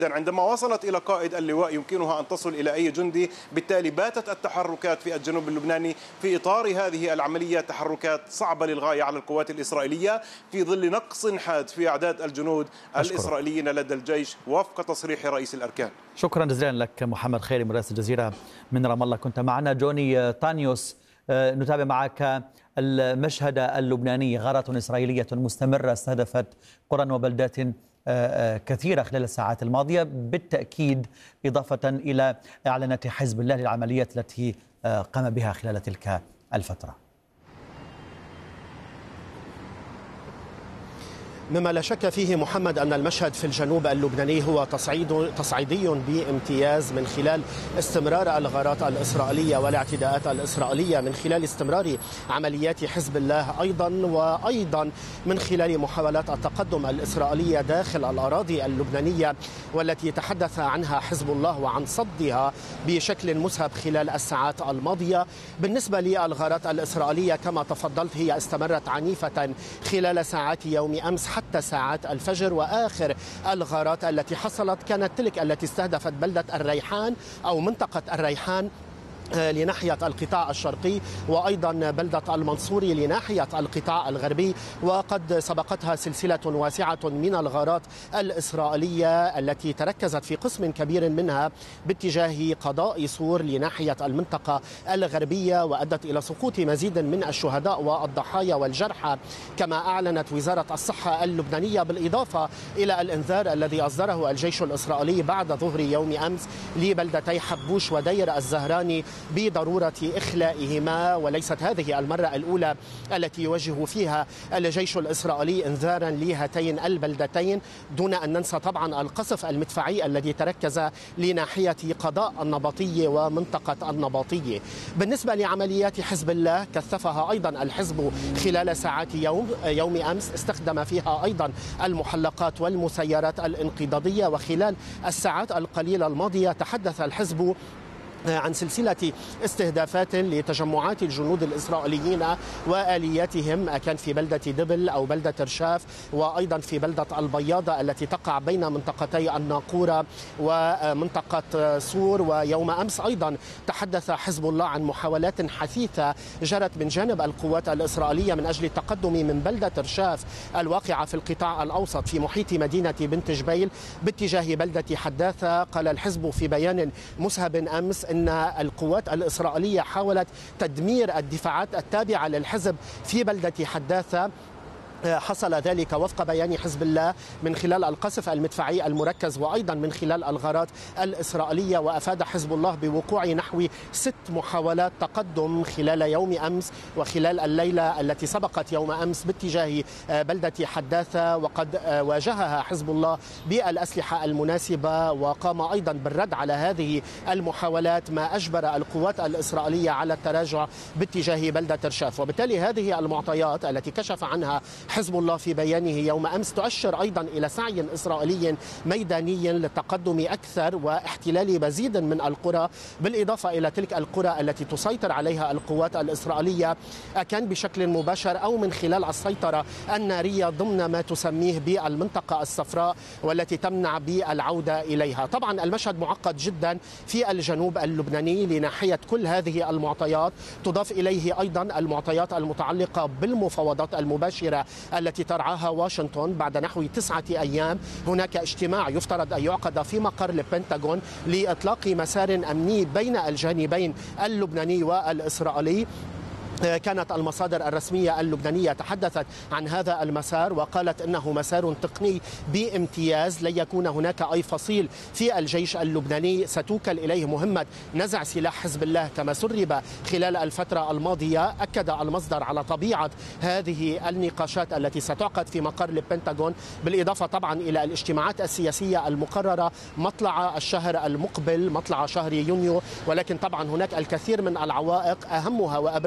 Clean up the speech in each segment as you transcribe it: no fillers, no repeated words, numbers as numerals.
عندما وصلت إلى قائد اللواء يمكنها أن تصل إلى أي جندي. بالتالي باتت التحركات في الجنوب اللبناني في إطار هذه العملية تحركات صعبة للغاية على القوات الإسرائيلية في ظل نقص حاد في أعداد الجنود الإسرائيليين لدى الجيش وفق تصريح رئيس الأركان. شكرا جزيلا لك محمد خيري من رئيس الجزيرة من رام الله. كنت معنا. جوني تانيوس، نتابع معك المشهد اللبناني. غارات إسرائيلية مستمرة استهدفت قرى وبلدات كثيرة خلال الساعات الماضية، بالتأكيد إضافة إلى إعلانات حزب الله للعمليات التي قام بها خلال تلك الفترة. مما لا شك فيه محمد أن المشهد في الجنوب اللبناني هو تصعيدي بامتياز من خلال استمرار الغارات الإسرائيلية والاعتداءات الإسرائيلية، من خلال استمرار عمليات حزب الله أيضا، وأيضا من خلال محاولات التقدم الإسرائيلية داخل الأراضي اللبنانية والتي تحدث عنها حزب الله وعن صدها بشكل مسهب خلال الساعات الماضية. بالنسبة للغارات الإسرائيلية كما تفضلت هي استمرت عنيفة خلال ساعات يوم أمس حتى ساعات الفجر، وآخر الغارات التي حصلت كانت تلك التي استهدفت بلدة الريحان أو منطقة الريحان لناحية القطاع الشرقي، وأيضا بلدة المنصوري لناحية القطاع الغربي. وقد سبقتها سلسلة واسعة من الغارات الإسرائيلية التي تركزت في قسم كبير منها باتجاه قضاء صور لناحية المنطقة الغربية، وأدت إلى سقوط مزيد من الشهداء والضحايا والجرحى كما أعلنت وزارة الصحة اللبنانية، بالإضافة إلى الإنذار الذي أصدره الجيش الإسرائيلي بعد ظهر يوم أمس لبلدتي حبوش ودير الزهراني بضرورة إخلائهما. وليست هذه المرة الأولى التي يوجه فيها الجيش الإسرائيلي إنذارا لهاتين البلدتين، دون أن ننسى طبعا القصف المدفعي الذي تركز لناحية قضاء النبطية ومنطقة النبطية. بالنسبة لعمليات حزب الله كثفها أيضا الحزب خلال ساعات يوم أمس، استخدم فيها أيضا المحلقات والمسيرات الانقضاضية. وخلال الساعات القليلة الماضية تحدث الحزب عن سلسلة استهدافات لتجمعات الجنود الإسرائيليين وآلياتهم، كان في بلدة دبل أو بلدة رشاف، وأيضا في بلدة البياضة التي تقع بين منطقتي الناقورة ومنطقة صور. ويوم أمس أيضا تحدث حزب الله عن محاولات حثيثة جرت من جانب القوات الإسرائيلية من أجل التقدم من بلدة رشاف الواقعة في القطاع الأوسط في محيط مدينة بنت جبيل باتجاه بلدة حداثة. قال الحزب في بيان مسهب أمس أن القوات الإسرائيلية حاولت تدمير الدفاعات التابعة للحزب في بلدة حداثة. حصل ذلك وفق بيان حزب الله من خلال القصف المدفعي المركز وأيضا من خلال الغارات الإسرائيلية. وأفاد حزب الله بوقوع نحو 6 محاولات تقدم خلال يوم أمس وخلال الليلة التي سبقت يوم أمس باتجاه بلدة حداثة، وقد واجهها حزب الله بالأسلحة المناسبة وقام أيضا بالرد على هذه المحاولات، ما أجبر القوات الإسرائيلية على التراجع باتجاه بلدة رشاف. وبالتالي هذه المعطيات التي كشف عنها حزب الله في بيانه يوم أمس تؤشر أيضا إلى سعي إسرائيلي ميداني للتقدم أكثر واحتلال مزيد من القرى، بالإضافة إلى تلك القرى التي تسيطر عليها القوات الإسرائيلية كان بشكل مباشر أو من خلال السيطرة النارية ضمن ما تسميه بالمنطقة الصفراء والتي تمنع بالعودة إليها. طبعا المشهد معقد جدا في الجنوب اللبناني لناحية كل هذه المعطيات، تضاف إليه أيضا المعطيات المتعلقة بالمفاوضات المباشرة التي ترعاها واشنطن. بعد نحو 9 أيام هناك اجتماع يفترض أن يعقد في مقر البنتاغون لإطلاق مسار أمني بين الجانبين اللبناني والإسرائيلي. كانت المصادر الرسمية اللبنانية تحدثت عن هذا المسار وقالت إنه مسار تقني بامتياز، لن يكون هناك أي فصيل في الجيش اللبناني ستوكل إليه مهمة نزع سلاح حزب الله كما سرب خلال الفترة الماضية. أكد المصدر على طبيعة هذه النقاشات التي ستعقد في مقر البنتاغون، بالإضافة طبعا إلى الاجتماعات السياسية المقررة مطلع الشهر المقبل، مطلع شهر يونيو. ولكن طبعا هناك الكثير من العوائق أهمها وأبرزها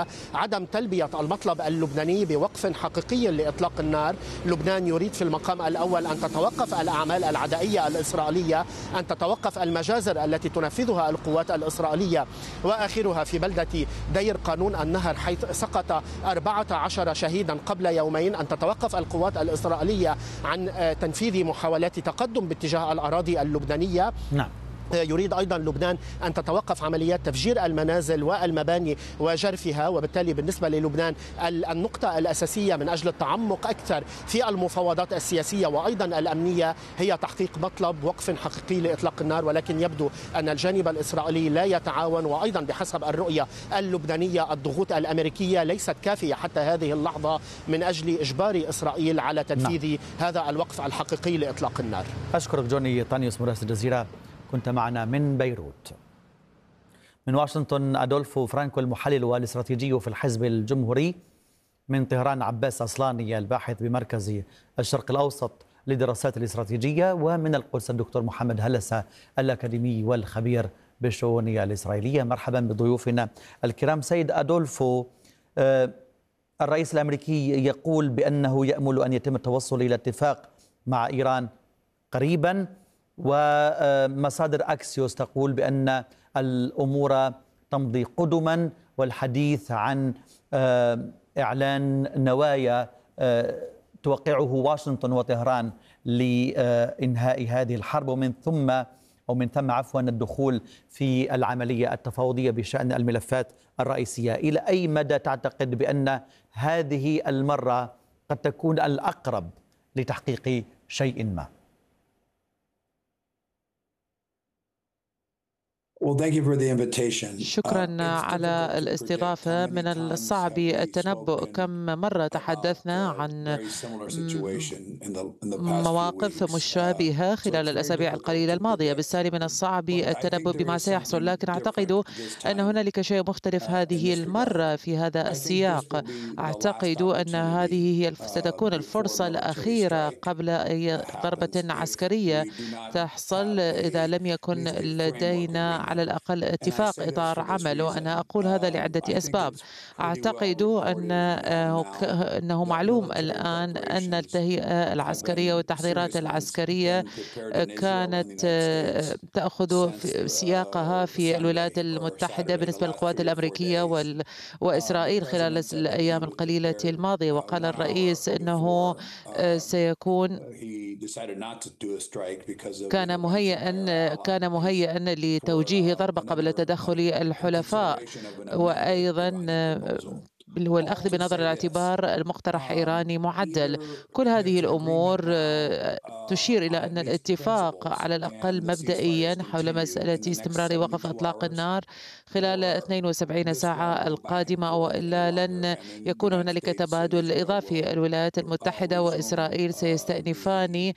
عدم تلبية المطلب اللبناني بوقف حقيقي لإطلاق النار. لبنان يريد في المقام الأول أن تتوقف الأعمال العدائية الإسرائيلية، أن تتوقف المجازر التي تنفذها القوات الإسرائيلية، وآخرها في بلدة دير قانون النهر حيث سقط 14 شهيدا قبل يومين، أن تتوقف القوات الإسرائيلية عن تنفيذ محاولات تقدم باتجاه الأراضي اللبنانية. نعم. يريد أيضا لبنان أن تتوقف عمليات تفجير المنازل والمباني وجرفها. وبالتالي بالنسبة للبنان النقطة الأساسية من أجل التعمق أكثر في المفاوضات السياسية وأيضا الأمنية هي تحقيق مطلب وقف حقيقي لإطلاق النار، ولكن يبدو أن الجانب الإسرائيلي لا يتعاون، وأيضا بحسب الرؤية اللبنانية الضغوط الأمريكية ليست كافية حتى هذه اللحظة من أجل إجبار إسرائيل على تنفيذ هذا الوقف الحقيقي لإطلاق النار. أشكرك جوني طانيوس مراسل الجزيرة، كنت معنا من بيروت. من واشنطن أدولفو فرانكو المحلل والاستراتيجي في الحزب الجمهوري. من طهران عباس أصلاني الباحث بمركز الشرق الأوسط للدراسات الاستراتيجية. ومن القدس الدكتور محمد هلسة الأكاديمي والخبير بالشؤون الإسرائيلية. مرحبا بضيوفنا الكرام. سيد أدولفو، الرئيس الأمريكي يقول بأنه يأمل أن يتم التوصل إلى اتفاق مع إيران قريبا، ومصادر أكسيوس تقول بأن الأمور تمضي قدما، والحديث عن إعلان نوايا توقعه واشنطن وطهران لإنهاء هذه الحرب، ومن ثم الدخول في العملية التفاوضية بشأن الملفات الرئيسية. إلى أي مدى تعتقد بأن هذه المرة قد تكون الأقرب لتحقيق شيء ما؟ شكرا على الاستضافة. من الصعب التنبؤ كم مرة تحدثنا عن مواقف مشابهة خلال الأسابيع القليلة الماضية، بالتالي من الصعب التنبؤ بما سيحصل، لكن أعتقد أن هنالك شيء مختلف هذه المرة في هذا السياق. أعتقد أن هذه ستكون الفرصة الأخيرة قبل أي ضربة عسكرية تحصل إذا لم يكن لدينا على الأقل اتفاق إطار عمل. وأنا أقول هذا لعدة أسباب. أعتقد أنه معلوم الآن أن التهيئة العسكرية والتحضيرات العسكرية كانت تأخذ سياقها في الولايات المتحدة بالنسبة للقوات الأمريكية وإسرائيل خلال الأيام القليلة الماضية. وقال الرئيس أنه سيكون كان مهيئا لتوجيه ضربة قبل تدخل الحلفاء، وأيضا والأخذ بنظر الاعتبار المقترح إيراني معدل. كل هذه الأمور تشير إلى أن الاتفاق على الأقل مبدئيا حول مسألة استمرار وقف إطلاق النار خلال 72 ساعة القادمة، وإلا لن يكون هنالك تبادل إضافي. الولايات المتحدة وإسرائيل سيستأنفان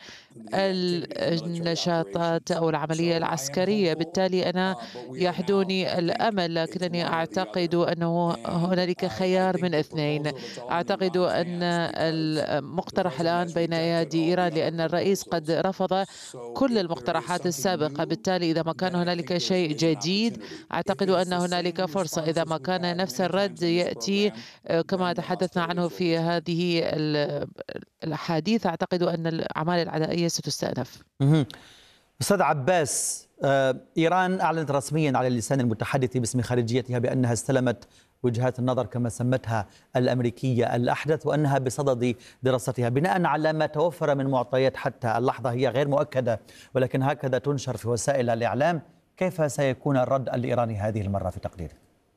النشاطات أو العملية العسكرية. بالتالي أنا يحدوني الأمل، لكنني أعتقد أنه هنالك خيار من اثنين. أعتقد أن المقترح الآن بين أيدي إيران، لأن الرئيس قد رفض كل المقترحات السابقة. بالتالي إذا ما كان هنالك شيء جديد أعتقد أن هنالك فرصة. إذا ما كان نفس الرد يأتي كما تحدثنا عنه في هذه الأحاديث، أعتقد أن الأعمال العدائية ستستأنف. أستاذ عباس، إيران أعلنت رسميا على لسان المتحدث باسم خارجيتها بأنها استلمت وجهات النظر كما سمتها الأمريكية الأحدث، وأنها بصدد دراستها بناء على ما توفر من معطيات حتى اللحظة هي غير مؤكدة، ولكن هكذا تنشر في وسائل الإعلام. كيف سيكون الرد الإيراني هذه المرة في تقديرك؟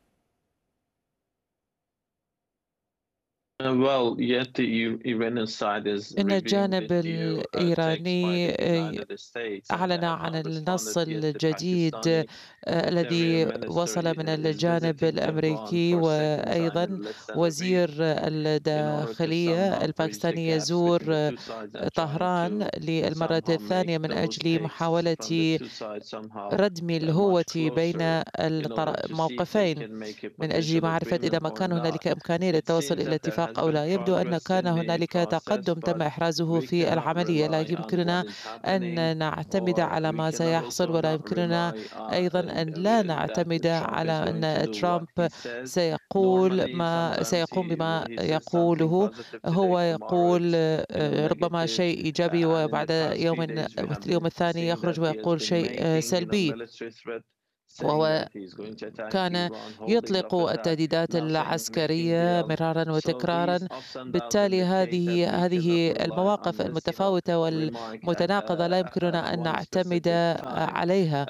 إن الجانب الإيراني أعلن عن النص الجديد الذي وصل من الجانب الأمريكي، وأيضا وزير الداخلية الباكستاني يزور طهران للمرة الثانية من أجل محاولة ردم الهوة بين الموقفين، من أجل معرفة إذا ما كان هنالك إمكانية للتوصل إلى اتفاق الاتفاق أو لا. يبدو أن كان هنالك تقدم تم إحرازه في العملية. لا يمكننا أن نعتمد على ما سيحصل، ولا يمكننا أيضا أن لا نعتمد على أن ترامب سيقوم بما يقوله. هو يقول ربما شيء إيجابي، وبعد اليوم الثاني يخرج ويقول شيء سلبي. وهو كان يطلق التهديدات العسكرية مرارا وتكرارا. بالتالي هذه المواقف المتفاوتة والمتناقضة لا يمكننا أن نعتمد عليها.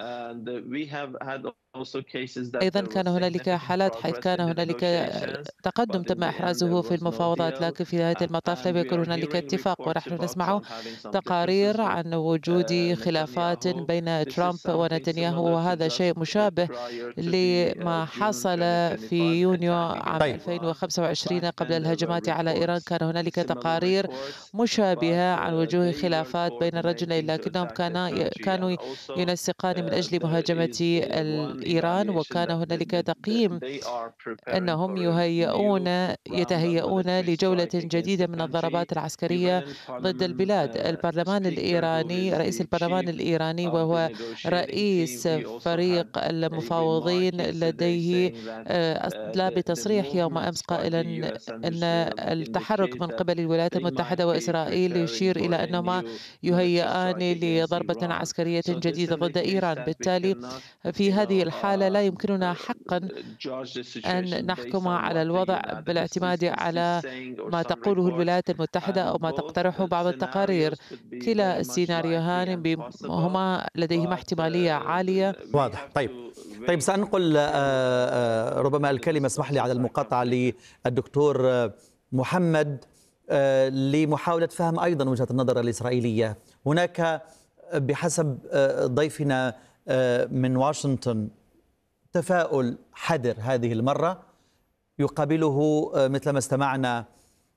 أيضا كان هنالك حالات حيث كان هنالك تقدم تم إحرازه في المفاوضات، لكن في نهاية المطاف لم يكن هنالك اتفاق. ونحن نسمع تقارير عن وجود خلافات بين ترامب ونتنياهو، وهذا شيء مشابه لما حصل في يونيو عام 2025 قبل الهجمات على إيران. كان هنالك تقارير مشابهة عن وجود خلافات بين الرجلين، لكنهم كانوا ينسقان من أجل مهاجمة إيران. وكان هنالك تقييم أنهم يتهيئون لجولة جديدة من الضربات العسكرية ضد البلاد. رئيس البرلمان الإيراني وهو رئيس فريق المفاوضين لديه أدلى بتصريح يوم أمس قائلا أن التحرك من قبل الولايات المتحدة وإسرائيل يشير إلى أنهما يهيئان لضربة عسكرية جديدة ضد إيران. بالتالي في هذه الحالة لا يمكننا حقا أن نحكم على الوضع بالاعتماد على ما تقوله الولايات المتحدة أو ما تقترحه بعض التقارير. كلا السيناريوهان هما لديهما احتمالية عالية. واضح. طيب سأنقل ربما الكلمة، اسمح لي على المقاطعة، للدكتور محمد لمحاولة فهم أيضا وجهة النظر الإسرائيلية. هناك بحسب ضيفنا من واشنطن تفاؤل حذر هذه المرة، يقابله مثل ما استمعنا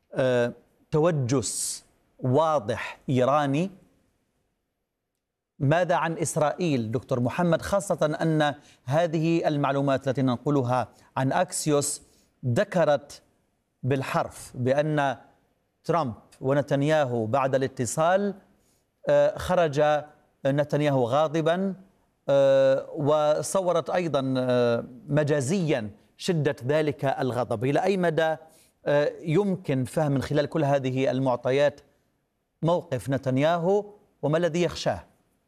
توجس واضح إيراني. ماذا عن إسرائيل دكتور محمد، خاصة أن هذه المعلومات التي ننقلها عن أكسيوس ذكرت بالحرف بأن ترامب ونتنياهو بعد الاتصال خرج نتنياهو غاضبا، وصورت أيضا مجازيا شدة ذلك الغضب. إلى أي مدى يمكن فهم من خلال كل هذه المعطيات موقف نتنياهو وما الذي يخشاه؟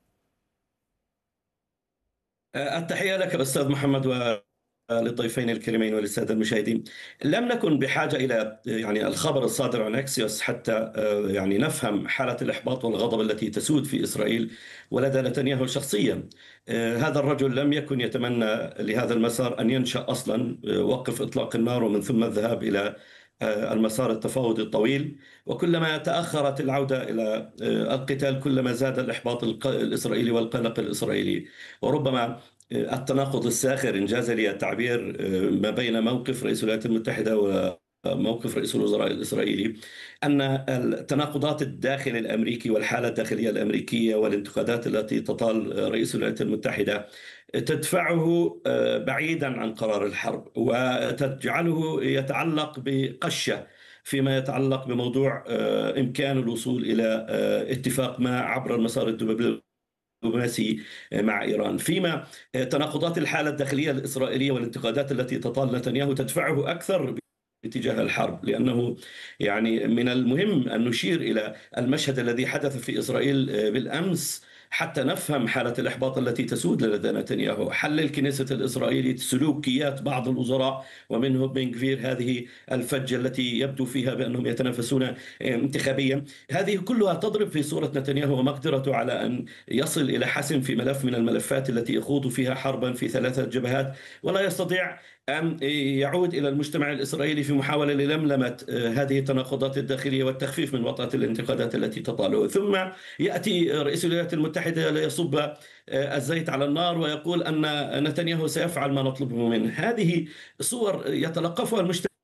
التحية لك أستاذ محمد وللضيفين الكريمين وللسادة المشاهدين. لم نكن بحاجة إلى الخبر الصادر عن أكسيوس حتى نفهم حالة الإحباط والغضب التي تسود في إسرائيل ولدى نتنياهو شخصيا. هذا الرجل لم يكن يتمنى لهذا المسار أن ينشأ أصلا، وقف إطلاق النار ومن ثم الذهاب إلى المسار التفاوضي الطويل. وكلما تأخرت العودة إلى القتال كلما زاد الإحباط الإسرائيلي والقلق الإسرائيلي، وربما التناقض الساخر إن جاز لي التعبير ما بين موقف رئيس الولايات المتحدة وموقف رئيس الوزراء الإسرائيلي، أن التناقضات الداخل الأمريكي والحالة الداخلية الأمريكية والانتقادات التي تطال رئيس الولايات المتحدة تدفعه بعيدا عن قرار الحرب، وتجعله يتعلق بقشة فيما يتعلق بموضوع إمكان الوصول إلى اتفاق ما عبر المسار الدبلوماسي مع إيران. فيما تناقضات الحالة الداخلية الإسرائيلية والانتقادات التي تطال نتنياهو تدفعه أكثر باتجاه الحرب، لأنه من المهم أن نشير إلى المشهد الذي حدث في إسرائيل بالأمس حتى نفهم حالة الإحباط التي تسود لدى نتنياهو. حل الكنيسة الإسرائيلي، سلوكيات بعض الوزراء ومنهم بن غفير، هذه الفجة التي يبدو فيها بأنهم يتنافسون انتخابيا، هذه كلها تضرب في صورة نتنياهو ومقدرته على أن يصل إلى حسم في ملف من الملفات التي يخوض فيها حربا في 3 جبهات، ولا يستطيع أن يعود إلى المجتمع الإسرائيلي في محاولة للملمة هذه التناقضات الداخلية والتخفيف من وطأة الانتقادات التي تطاله. ثم يأتي رئيس الولايات المتحدة ليصب الزيت على النار ويقول أن نتنياهو سيفعل ما نطلبه منه. هذه صور يتلقفها المجتمع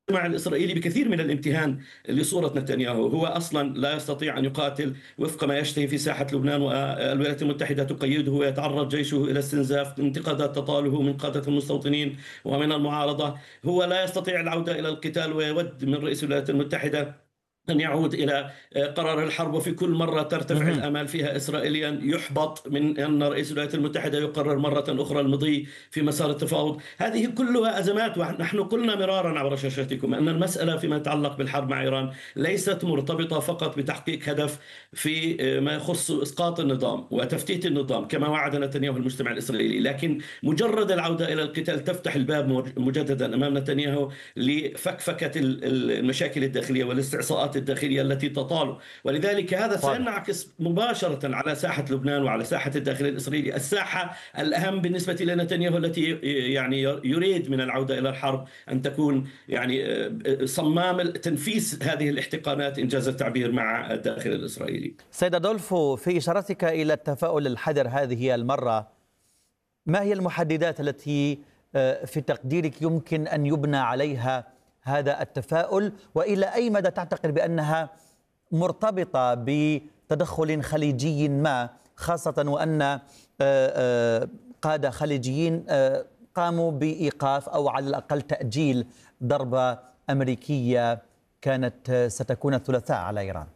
الإسرائيلي بكثير من الامتهان لصورة نتنياهو. هو أصلا لا يستطيع أن يقاتل وفق ما يشتهي في ساحة لبنان، والولايات المتحدة تقيده ويتعرض جيشه إلى استنزاف، انتقادات تطاله من قادة المستوطنين ومن المعارضة. هو لا يستطيع العودة إلى القتال، ويود من رئيس الولايات المتحدة أن يعود إلى قرار الحرب، وفي كل مرة ترتفع الآمال فيها إسرائيليا يحبط من أن رئيس الولايات المتحدة يقرر مرة أخرى المضي في مسار التفاوض. هذه كلها أزمات، ونحن قلنا مرارا عبر شاشتكم أن المسألة فيما يتعلق بالحرب مع إيران ليست مرتبطة فقط بتحقيق هدف في ما يخص إسقاط النظام وتفتيت النظام كما وعد نتنياهو المجتمع الإسرائيلي، لكن مجرد العودة إلى القتال تفتح الباب مجددا أمام نتنياهو لفكفكة المشاكل الداخلية والاستعصاءات الداخلية التي تطال. ولذلك هذا سينعكس مباشرة على ساحة لبنان وعلى ساحة الداخل الإسرائيلي، الساحة الأهم بالنسبة لنتنياهو التي يعني يريد من العودة إلى الحرب أن تكون يعني صمام تنفيذ هذه الاحتقانات إنجاز التعبير مع الداخل الإسرائيلي. سيد أدولفو، في إشارتك إلى التفاؤل الحذر هذه المرة، ما هي المحددات التي في تقديرك يمكن أن يبنى عليها هذا التفاؤل، وإلى أي مدى تعتقد بأنها مرتبطة بتدخل خليجي ما، خاصة وأن قادة خليجيين قاموا بإيقاف أو على الأقل تأجيل ضربة أمريكية كانت ستكون الثلاثاء على إيران؟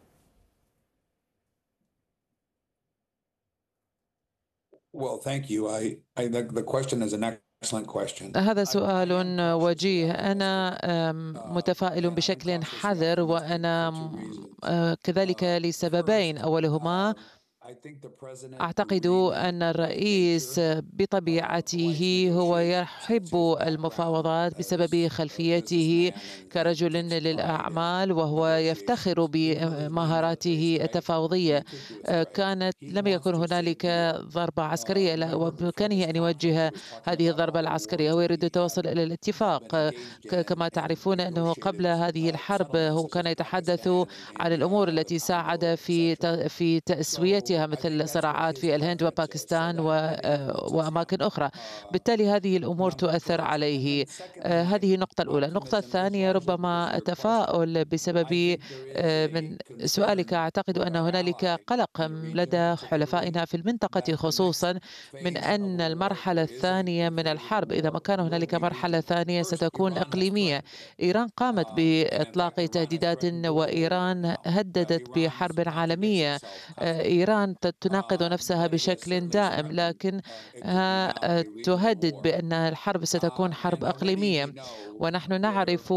Well, thank you. I think the question is an excellent question. هذا سؤال وجيه. أنا متفائل بشكل حذر، وأنا كذلك لسببين. أولهما أعتقد أن الرئيس بطبيعته هو يحب المفاوضات بسبب خلفيته كرجل للأعمال، وهو يفتخر بمهاراته التفاوضية. لم يكن هنالك ضربة عسكرية، وبإمكانه أن يوجه هذه الضربة العسكرية. هو يريد التوصل إلى الاتفاق. كما تعرفون أنه قبل هذه الحرب هو كان يتحدث عن الأمور التي ساعد في تسويتها، مثل صراعات في الهند وباكستان وأماكن أخرى. بالتالي هذه الأمور تؤثر عليه. هذه النقطة الأولى. النقطة الثانية ربما التفاؤل بسبب من سؤالك. أعتقد أن هنالك قلق لدى حلفائنا في المنطقة، خصوصا من أن المرحلة الثانية من الحرب، إذا ما كان هنالك مرحلة ثانية، ستكون إقليمية. إيران قامت بإطلاق تهديدات، وإيران هددت بحرب عالمية. إيران تناقض نفسها بشكل دائم، لكنها تهدد بأن الحرب ستكون حرب إقليمية. ونحن نعرف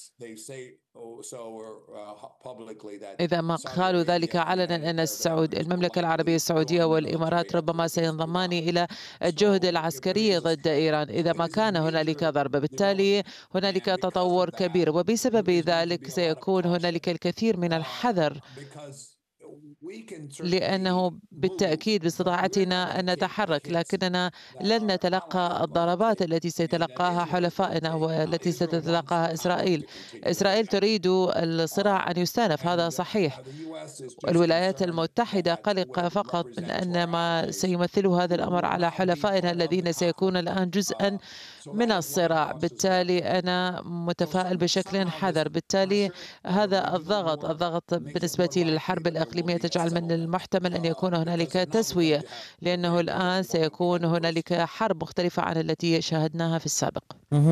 إذا ما قالوا ذلك علنا أن المملكة العربية السعودية والإمارات ربما سينضمان إلى الجهد العسكري ضد إيران إذا ما كان هنالك ضربة. بالتالي هنالك تطور كبير، وبسبب ذلك سيكون هنالك الكثير من الحذر، لأنه بالتأكيد باستطاعتنا أن نتحرك، لكننا لن نتلقى الضربات التي سيتلقاها حلفائنا والتي ستتلقاها إسرائيل. إسرائيل تريد الصراع أن يستأنف، هذا صحيح. الولايات المتحدة قلقة فقط من أن ما سيمثله هذا الأمر على حلفائنا الذين سيكون الآن جزءا من الصراع. بالتالي أنا متفائل بشكل حذر. بالتالي هذا الضغط بالنسبة للحرب الإقليمية تجعل من المحتمل أن يكون هنالك تسوية، لأنه الآن سيكون هنالك حرب مختلفة عن التي شاهدناها في السابق.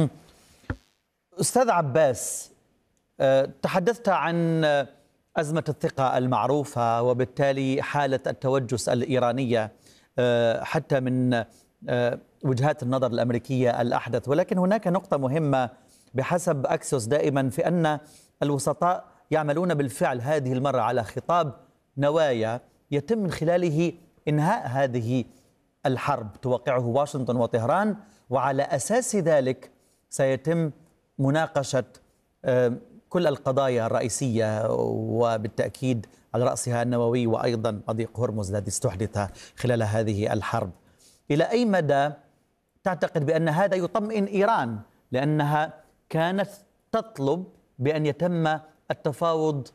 أستاذ عباس، تحدثت عن أزمة الثقة المعروفة، وبالتالي حالة التوجس الإيرانية حتى من وجهات النظر الأمريكية الأحدث. ولكن هناك نقطة مهمة بحسب أكسيوس دائما، في أن الوسطاء يعملون بالفعل هذه المرة على خطاب نوايا يتم من خلاله إنهاء هذه الحرب توقعه واشنطن وطهران، وعلى أساس ذلك سيتم مناقشة كل القضايا الرئيسية، وبالتأكيد على رأسها النووي وأيضا مضيق هرمز الذي استحدث خلال هذه الحرب. إلى أي مدى تعتقد بأن هذا يطمئن إيران، لأنها كانت تطلب بأن يتم التفاوض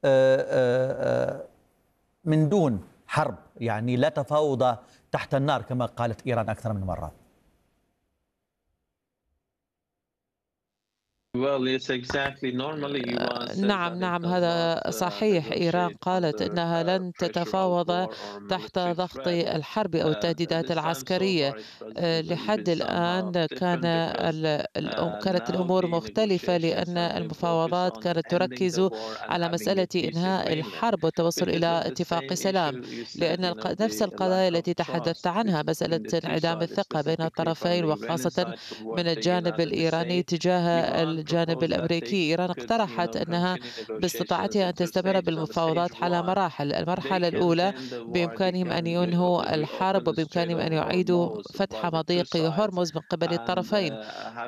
من دون حرب، يعني لا تفاوض تحت النار كما قالت إيران أكثر من مرة؟ نعم هذا صحيح. إيران قالت أنها لن تتفاوض تحت ضغط الحرب أو التهديدات العسكرية. لحد الآن كانت الأمور مختلفة، لأن المفاوضات كانت تركز على مسألة إنهاء الحرب والتوصل إلى اتفاق سلام، لأن نفس القضايا التي تحدثت عنها، مسألة انعدام الثقة بين الطرفين وخاصة من الجانب الإيراني تجاه الجانب الأمريكي. إيران اقترحت أنها باستطاعتها أن تستمر بالمفاوضات على مراحل. المرحلة الأولى بإمكانهم أن ينهوا الحرب، وبإمكانهم أن يعيدوا فتح مضيق هرمز من قبل الطرفين،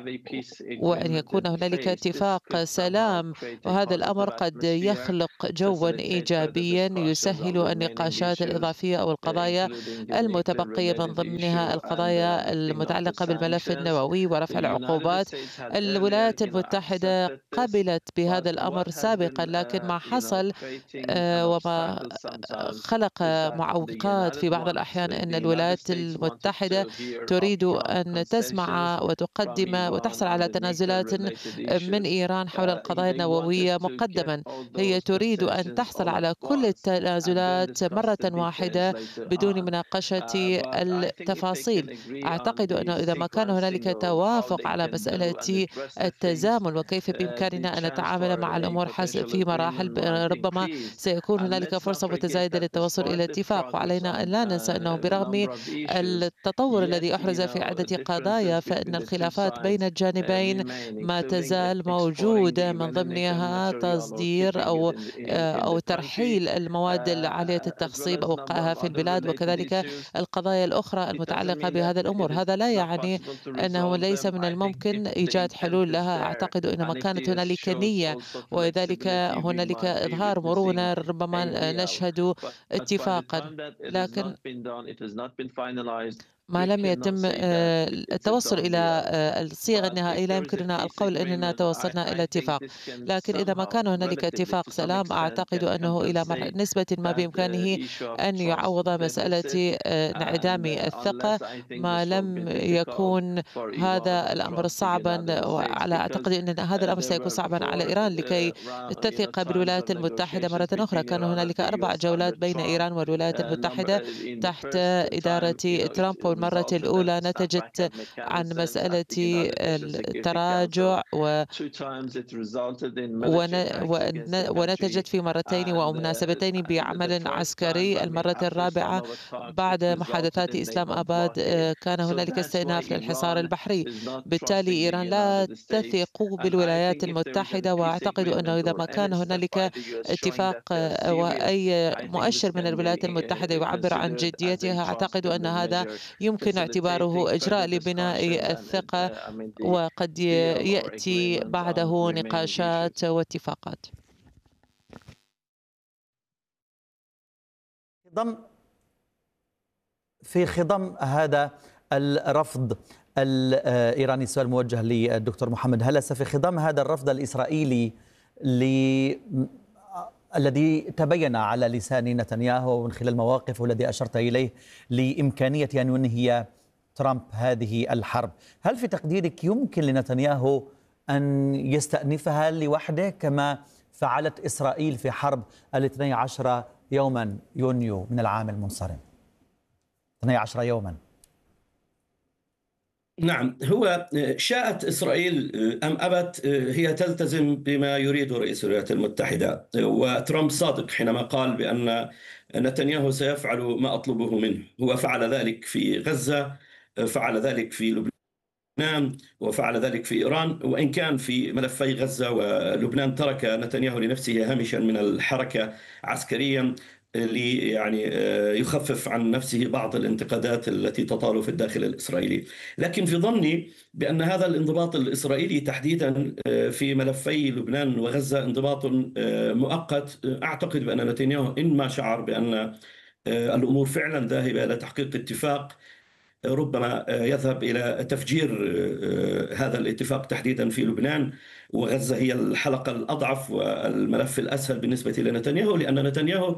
وأن يكون هنالك اتفاق سلام. وهذا الأمر قد يخلق جوا إيجابيا يسهل النقاشات الإضافية أو القضايا المتبقية، من ضمنها القضايا المتعلقة بالملف النووي ورفع العقوبات. الولايات المتحدة قبلت بهذا الأمر سابقا، لكن ما حصل وما خلق معوقات في بعض الأحيان أن الولايات المتحدة تريد أن تسمع وتقدم وتحصل على تنازلات من إيران حول القضايا النووية مقدما. هي تريد أن تحصل على كل التنازلات مرة واحدة بدون مناقشة التفاصيل. أعتقد أنه إذا ما كان هنالك توافق على مسألة التزامن وكيف بإمكاننا أن نتعامل مع الأمور في مراحل، ربما سيكون هنالك فرصة متزايدة للتوصل إلى اتفاق. وعلينا أن لا ننسى أنه برغم التطور الذي أحرز في عدة قضايا، فإن الخلافات بين الجانبين ما تزال موجودة، من ضمنها تصدير أو ترحيل المواد العالية التخصيب أو وقعها في البلاد، وكذلك القضايا الأخرى المتعلقة بهذا الأمور. هذا لا يعني أنه ليس من الممكن إيجاد حلول لها. أعتقد أنما كانت هنالك نية ولذلك هنالك إظهار مرونة، ربما نشهد اتفاقا، لكن ما لم يتم التوصل إلى الصيغة النهائية لا يمكننا القول أننا توصلنا إلى اتفاق. لكن إذا ما كان هنالك اتفاق سلام، أعتقد أنه إلى نسبة ما بإمكانه أن يعوض مسألة انعدام الثقة، ما لم يكون هذا الأمر صعبا. أعتقد أن هذا الأمر سيكون صعبا على إيران لكي تثق بالولايات المتحدة مرة أخرى. كان هنالك 4 جولات بين إيران والولايات المتحدة تحت إدارة ترامب، المرة الأولى نتجت عن مسألة التراجع ونتجت في مرتين ومناسبتين بعمل عسكري. المرة الرابعة بعد محادثات إسلام آباد كان هنالك استئناف للحصار البحري. بالتالي إيران لا تثق بالولايات المتحدة، وأعتقد أنه إذا ما كان هنالك اتفاق وأي مؤشر من الولايات المتحدة يعبر عن جديتها، أعتقد أن هذا يمكن اعتباره إجراء لبناء الثقة، وقد يأتي بعده نقاشات واتفاقات. في خضم هذا الرفض الإيراني، السؤال موجه للدكتور محمد هلسة، في خضم هذا الرفض الإسرائيلي الذي تبين على لسان نتنياهو من خلال مواقفه الذي أشرت إليه لإمكانية أن ينهي ترامب هذه الحرب، هل في تقديرك يمكن لنتنياهو أن يستأنفها لوحده كما فعلت إسرائيل في حرب 12 يوما يونيو من العام المنصرم؟ 12 يوما. نعم، هو شاءت إسرائيل أم أبت هي تلتزم بما يريد رئيس الولايات المتحدة، وترامب صادق حينما قال بأن نتنياهو سيفعل ما أطلبه منه. هو فعل ذلك في غزة، فعل ذلك في لبنان، وفعل ذلك في إيران. وإن كان في ملفي غزة ولبنان ترك نتنياهو لنفسه هامشا من الحركة عسكريا يعني يخفف عن نفسه بعض الانتقادات التي تطال في الداخل الإسرائيلي. لكن في ظني بأن هذا الانضباط الإسرائيلي تحديدا في ملفي لبنان وغزة انضباط مؤقت. أعتقد بأن نتنياهو إن ما شعر بأن الأمور فعلا ذاهبة إلى تحقيق اتفاق، ربما يذهب إلى تفجير هذا الاتفاق تحديدا في لبنان. وغزة هي الحلقة الأضعف والملف الأسهل بالنسبة لنتنياهو، لأن نتنياهو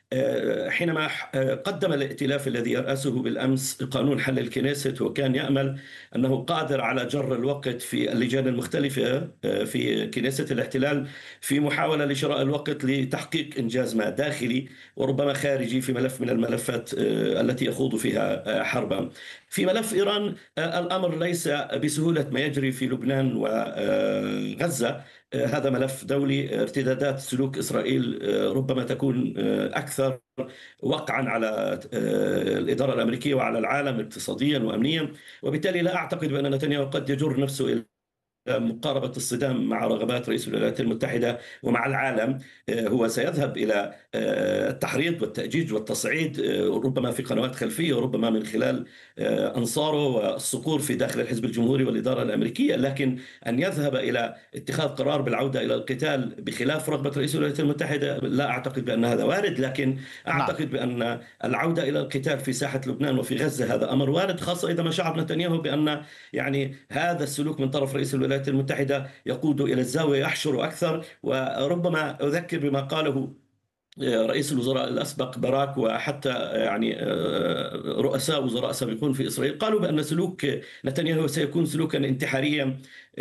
حينما قدم الائتلاف الذي يرأسه بالأمس قانون حل الكنيست، وكان يأمل أنه قادر على جر الوقت في اللجان المختلفة في كنيسة الاحتلال في محاولة لشراء الوقت لتحقيق إنجاز ما داخلي وربما خارجي في ملف من الملفات التي يخوض فيها حربا. في ملف إيران الأمر ليس بسهولة ما يجري في لبنان وغزة. هذا ملف دولي. ارتدادات سلوك إسرائيل ربما تكون أكثر وقعا على الإدارة الأمريكية وعلى العالم اقتصاديا وأمنيا، وبالتالي لا أعتقد بأن نتنياهو قد يجر نفسه إلى مقاربة الصدام مع رغبات رئيس الولايات المتحدة ومع العالم. هو سيذهب إلى التحريض والتأجيج والتصعيد، ربما في قنوات خلفية وربما من خلال أنصاره والصقور في داخل الحزب الجمهوري والإدارة الأمريكية، لكن أن يذهب إلى اتخاذ قرار بالعودة إلى القتال بخلاف رغبة رئيس الولايات المتحدة لا أعتقد بأن هذا وارد. لكن أعتقد بأن العودة إلى القتال في ساحة لبنان وفي غزة هذا أمر وارد، خاصة إذا ما شعر نتنياهو بأن يعني هذا السلوك من طرف رئيس الولايات المتحدة يقود إلى الزاوية يحشر أكثر. وربما أذكر بما قاله رئيس الوزراء الأسبق باراك، وحتى يعني رؤساء وزراء سابقون في إسرائيل قالوا بأن سلوك نتنياهو سيكون سلوكا انتحاريا